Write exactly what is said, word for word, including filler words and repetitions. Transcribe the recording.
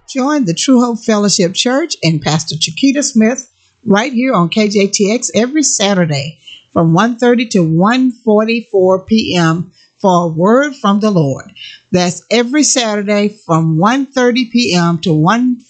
Join the True Hope Fellowship Church and Pastor Chiquita Smith right here on K J T X every Saturday from one thirty to one forty-four p.m. for a word from the Lord. That's every Saturday from one thirty p.m. to one